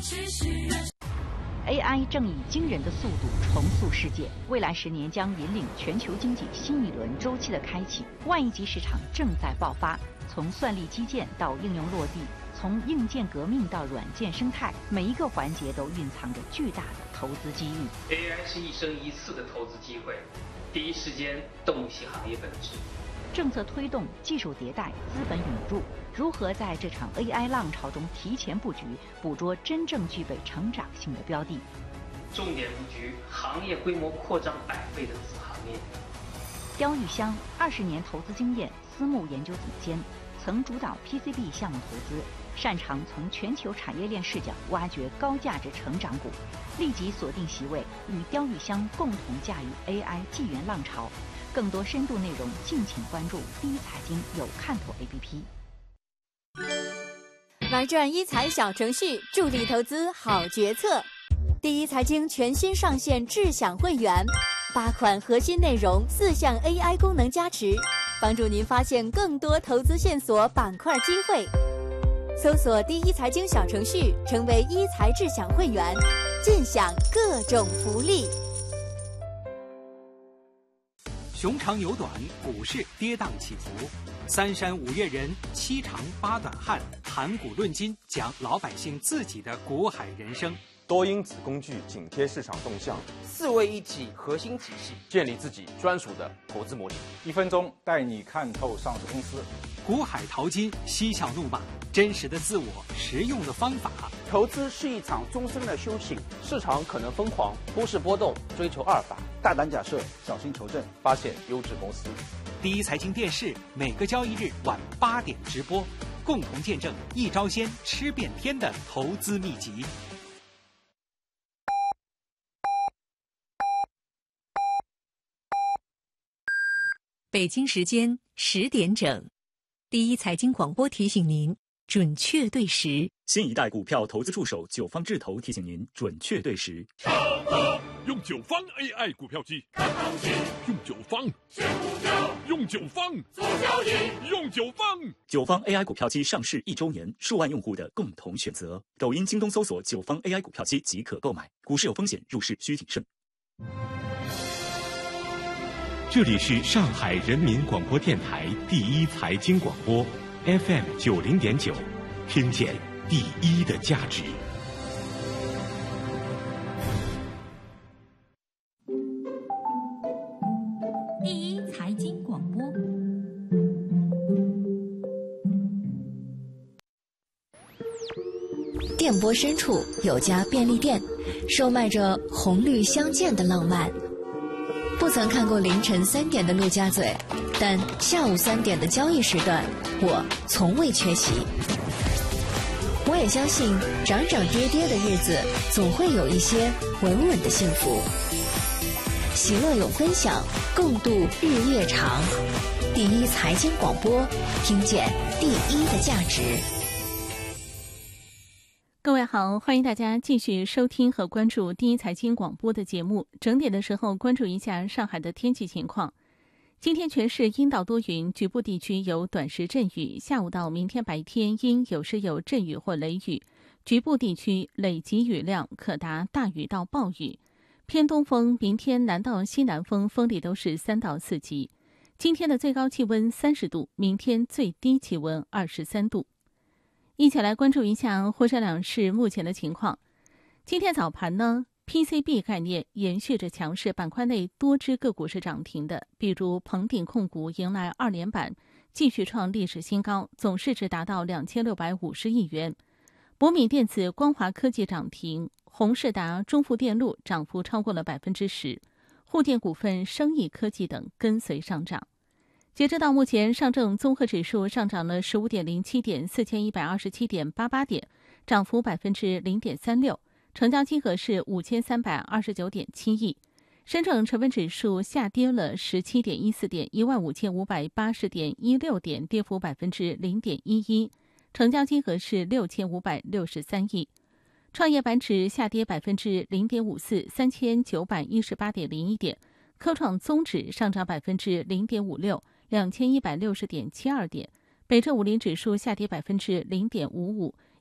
AI 正以惊人的速度重塑世界，未来10年将引领全球经济新一轮周期的开启。万亿级市场正在爆发，从算力基建到应用落地，从硬件革命到软件生态，每一个环节都蕴藏着巨大的投资机遇。 AI 是一生一次的投资机会，第一时间洞悉行业本质。 政策推动、技术迭代、资本涌入，如何在这场 AI 浪潮中提前布局，捕捉真正具备成长性的标的？ 重点布局行业规模扩张100倍的子行业。 刁玉香20年投资经验，私募研究总监，曾主导 PCB 项目投资，擅长从全球产业链视角挖掘高价值成长股。立即锁定席位，与刁玉香共同驾驭 AI 纪元浪潮。更多深度内容，敬请关注第一财经有看头 APP。 玩转一财小程序，助力投资好决策。第一财经全新上线智享会员，8款核心内容，4项 AI 功能加持，帮助您发现更多投资线索、板块机会。搜索第一财经小程序，成为一财智享会员，尽享各种福利。 熊长牛短，股市跌宕起伏，3山5岳人，7长8短汉，谈股论金，讲老百姓自己的股海人生。 多因子工具紧贴市场动向 ，4位一体核心体系， 建立自己专属的投资模型。 1分钟带你看透上市公司。 股海淘金，嬉笑怒骂，真实的自我，实用的方法。 投资是一场终身的修行，市场可能疯狂，忽视波动，追求阿尔法， 大胆假设，小心求证， 发现优质公司。 第一财经电视每个交易日晚8点直播，共同见证一招鲜吃遍天的投资秘籍。 北京时间10点整，第一财经广播提醒您准确对时。 新一代股票投资助手九方智投提醒您准确对时。 用九方 AI 股票机，看行情；用九方选股票，用九方做交易，用九方。 九方 AI 股票机上市1周年，数万用户的共同选择。抖音、京东搜索九方 AI 股票机即可购买。股市有风险，入市需谨慎。 这里是上海人民广播电台第一财经广播 FM 90.9，听见第一的价值。 第一财经广播。 电波深处有家便利店，售卖着红绿相间的浪漫。不曾看过凌晨3点的陆家嘴，但下午3点的交易时段，我从未缺席。我也相信涨涨跌跌的日子，总会有一些稳稳的幸福。喜乐有分享，共度日夜长。第一财经广播，听见第一的价值。 各位好，欢迎大家继续收听和关注第一财经广播的节目。整点的时候关注一下上海的天气情况。今天全市阴到多云，局部地区有短时阵雨，下午到明天白天阴有时有阵雨或雷雨，局部地区累积雨量可达大雨到暴雨。偏东风，明天南到西南风，风力都是3到4级。今天的最高气温30度，明天最低气温23度。一起来关注一下沪深两市目前的情况。今天早盘呢， PCB 概念延续着强势，板块内多只个股是涨停的，比如鹏鼎控股迎来2连板，继续创历史新高，总市值达到2650亿元。博敏电子、光华科技涨停，宏仕达、中富电路涨幅超过了10%，沪电股份、生意科技等跟随上涨。截止到目前，上证综合指数上涨了 15.07 点 4127.88 点，涨幅 0.36%， 成交金额是 5329.7 亿。深证成分指数下跌了 17.14 点 15580.16 点，跌幅 0.11%， 成交金额是6563亿。创业板指下跌 0.54 3918.01 点，科创综指上涨 0.56 2160.72 点，北证50指数下跌 0.55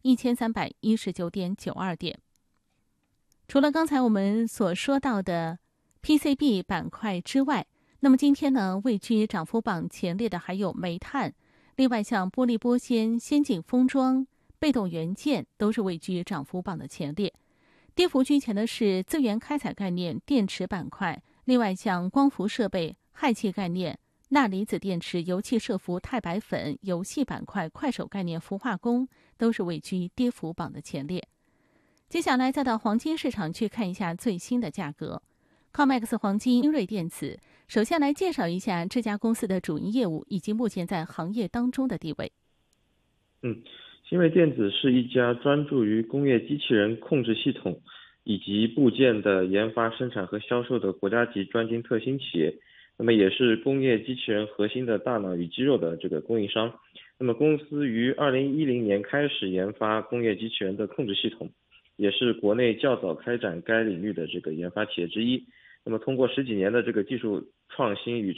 1319.92点。除了刚才我们所说到的 PCB 板块之外，那么今天呢，位居涨幅榜前列的还有煤炭，另外像玻璃玻纤、先进封装、被动元件都是位居涨幅榜的前列。跌幅居前的是资源开采概念、电池板块，另外像光伏设备、氦气概念、钠离子电池、油气设伏、钛白粉、油系板块、快手概念、氟化工都是位居跌幅榜的前列。接下来再到黄金市场去看一下最新的价格。COMEX 黄金新锐电子首先来介绍一下这家公司的主营业务以及目前在行业当中的地位。 新锐电子是一家专注于工业机器人控制系统以及部件的研发、生产和销售的国家级专精特新企业，那么也是工业机器人核心的大脑与肌肉的这个供应商。那么公司于2010年开始研发工业机器人的控制系统，也是国内较早开展该领域的这个研发企业之一。那么通过10几年的这个技术创新与